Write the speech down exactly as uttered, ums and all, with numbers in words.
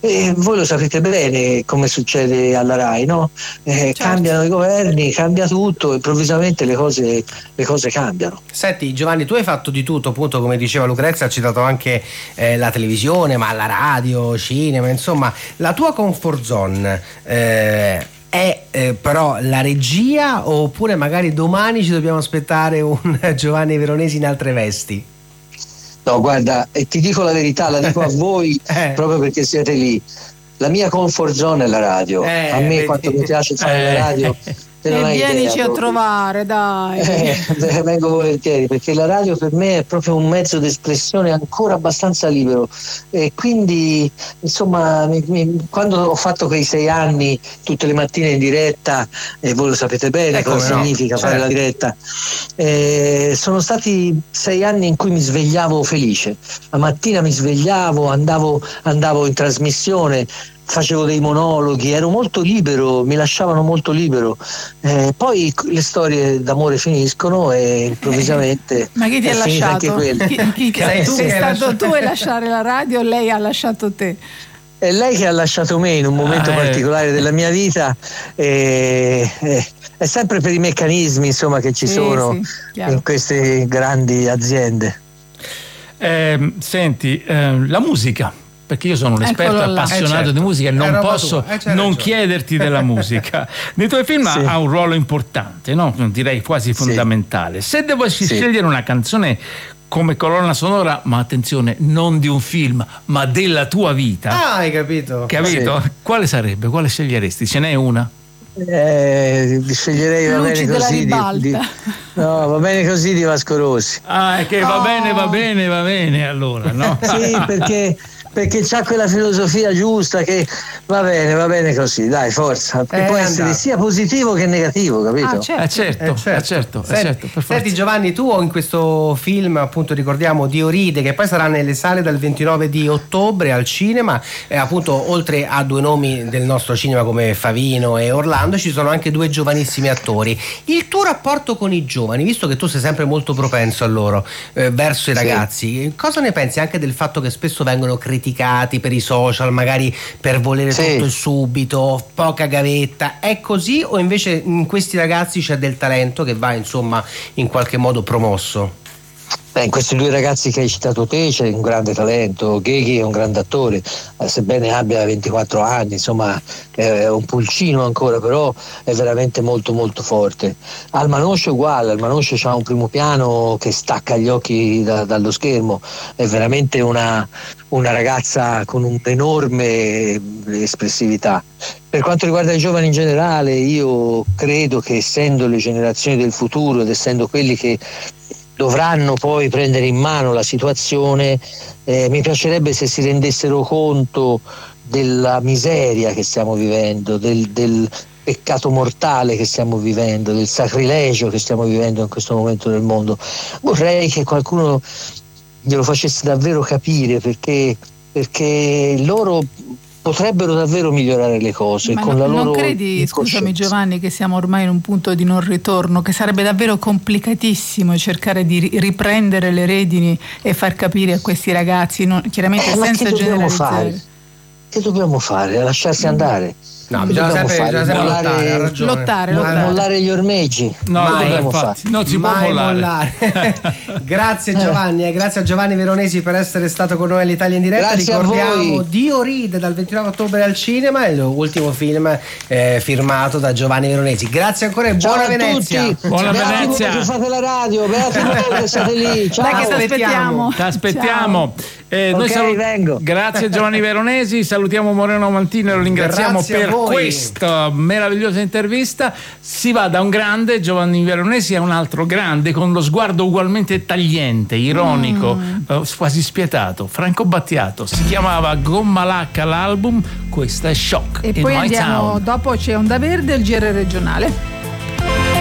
E voi lo sapete bene come succede alla Rai, no? Eh, certo. Cambiano i governi, cambia tutto, improvvisamente le cose, le cose cambiano. Senti Giovanni, tu hai fatto di tutto, appunto, come diceva Lucrezia, ha citato anche eh, la televisione, ma la radio, cinema, insomma, la tua comfort zone eh, è eh, però la regia, oppure magari domani ci dobbiamo aspettare un Giovanni Veronesi in altre vesti? No, guarda, e ti dico la verità, la dico a voi eh. proprio perché siete lì. La mia comfort zone è la radio. Eh, a me vedi. Quanto mi piace fare eh. la radio. E vienici a trovare, dai. Eh, vengo volentieri, perché la radio per me è proprio un mezzo di espressione ancora abbastanza libero, e quindi insomma mi, mi, quando ho fatto quei sei anni tutte le mattine in diretta, e voi lo sapete bene eh, cosa no. significa certo. fare la diretta, eh, sono stati sei anni in cui mi svegliavo felice. La mattina mi svegliavo, andavo, andavo in trasmissione, facevo dei monologhi, ero molto libero, mi lasciavano molto libero. Eh, poi le storie d'amore finiscono e improvvisamente ma chi ti ha lasciato? Anche chi, chi sei, tu sei stato lasciato? Tu a lasciare la radio o lei ha lasciato te? È lei che ha lasciato me in un momento ah, particolare eh. della mia vita, e, e, è sempre per i meccanismi insomma che ci sì, sono sì, in queste grandi aziende. Eh, senti, eh, la musica, perché io sono un esperto appassionato eh certo. di musica e non posso eh non chiederti della musica. Nei tuoi film sì. ha un ruolo importante, no? Direi quasi fondamentale. Sì. Se dovessi sì. scegliere una canzone come colonna sonora, ma attenzione, non di un film, ma della tua vita. Ah, hai capito? Capito? Sì. Quale sarebbe? Quale sceglieresti? Ce n'è una? Eh, sceglierei va Luci bene così di, di, no, va bene così di Vasco Rossi. Ah, è che va oh. bene, va bene, va bene allora, no? Sì, perché perché c'ha quella filosofia giusta che va bene, va bene così, dai, forza, eh, può essere andato. sia positivo che negativo, capito? Ah, certo. Eh, certo, eh, certo, eh, certo, senti, eh, certo per senti Giovanni, tu in questo film, appunto, ricordiamo Dio ride, che poi sarà nelle sale dal ventinove di ottobre al cinema, eh, appunto, oltre a due nomi del nostro cinema come Favino e Orlando, ci sono anche due giovanissimi attori. Il tuo rapporto con i giovani, visto che tu sei sempre molto propenso a loro, eh, verso i ragazzi, sì. cosa ne pensi anche del fatto che spesso vengono criticati per i social, magari per volere sì. tutto subito, poca gavetta? È così, o invece in questi ragazzi c'è del talento che va insomma in qualche modo promosso? Beh, in questi due ragazzi che hai citato te c'è un grande talento. Gheghi è un grande attore, eh, sebbene abbia ventiquattro anni, insomma è un pulcino ancora, però è veramente molto molto forte. Almanoscio è uguale, Almanoscio ha un primo piano che stacca gli occhi da, dallo schermo, è veramente una, una ragazza con un'enorme espressività. Per quanto riguarda i giovani in generale, io credo che, essendo le generazioni del futuro ed essendo quelli che dovranno poi prendere in mano la situazione, eh, mi piacerebbe se si rendessero conto della miseria che stiamo vivendo, del, del peccato mortale che stiamo vivendo, del sacrilegio che stiamo vivendo in questo momento del mondo. Vorrei che qualcuno glielo facesse davvero capire, perché, perché loro potrebbero davvero migliorare le cose. Ma con no, la loro non credi, scusami Giovanni, che siamo ormai in un punto di non ritorno, che sarebbe davvero complicatissimo cercare di riprendere le redini e far capire a questi ragazzi, non, chiaramente eh, senza che generalizzare. Fare? Che dobbiamo fare? Lasciarsi andare? No, bisogna sempre, bisogna sempre mollare, lottare, ha ragione. Lottare, lottare. mollare gli ormeggi. No, mai, dobbiamo fare. Non si può mai mollare. mollare. Grazie Giovanni, eh, grazie a Giovanni Veronesi per essere stato con noi all'Italia in diretta. Grazie. Ricordiamo Dio ride dal ventinove ottobre al cinema, è l'ultimo film eh, firmato da Giovanni Veronesi. Grazie ancora e ciao buona a Venezia. Tutti. Buona beati Venezia. Voi che fate la radio, beati voi che siete lì. Ciao. Dai, che ti aspettiamo. Ti aspettiamo. Eh, okay, noi salut- vengo. Grazie a Giovanni Veronesi, salutiamo Moreno Mantino e lo ringraziamo Grazie per questa meravigliosa intervista. Si va da un grande, Giovanni Veronesi, a un altro grande con lo sguardo ugualmente tagliente, ironico, mm. eh, quasi spietato, Franco Battiato. Si chiamava Gomma Lacca l'album, questa è Shock. E in poi My andiamo, Town. dopo c'è Onda Verde e il G R regionale.